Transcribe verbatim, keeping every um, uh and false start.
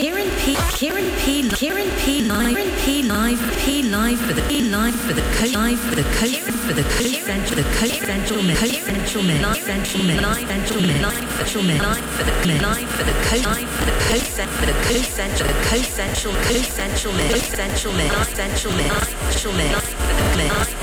Kieran P, Kieran P, Kieran P live, Kieran P live, P live for the P live for the co live for the co for the co central the co central co central live central live central live central live for the live for the co live for the co cent for the co central the co central co central co central central central central for the live